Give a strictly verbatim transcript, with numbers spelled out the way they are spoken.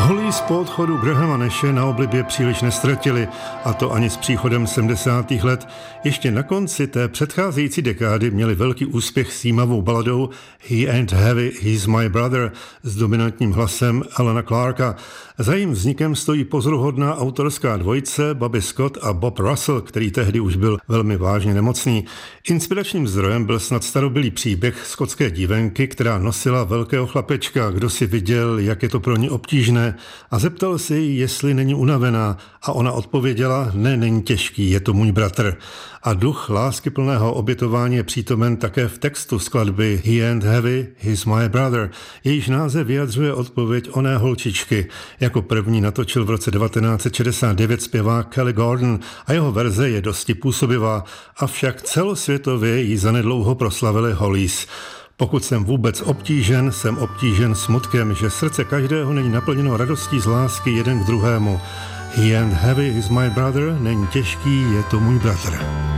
Hollies po odchodu Grahama Nashe na oblibě příliš nestratili, a to ani s příchodem sedmdesátých let. Ještě na konci té předcházející dekády měli velký úspěch s jímavou baladou He Ain't Heavy, He's My Brother s dominantním hlasem Alana Clarka. Za jím vznikem stojí pozoruhodná autorská dvojice Bobby Scott a Bob Russell, který tehdy už byl velmi vážně nemocný. Inspiračním zdrojem byl snad starobylý příběh skotské dívenky, která nosila velkého chlapečka, kdo si viděl, jak je to pro ní obtížné, a zeptal se jí, jestli není unavená, a ona odpověděla: ne, není těžký, je to můj bratr. A duch láskyplného obětování je přítomen také v textu skladby He Ain't Heavy, He's My Brother. Jejíž název vyjadřuje odpověď oné holčičky. Jako první natočil v roce devatenáct set šedesát devět zpěvák Kelly Gordon a jeho verze je dosti působivá, avšak celosvětově ji zanedlouho proslavili Hollies. Pokud jsem vůbec obtížen, jsem obtížen smutkem, že srdce každého není naplněno radostí z lásky jeden k druhému. He ain't heavy, he's my brother, není těžký, je to můj bratr.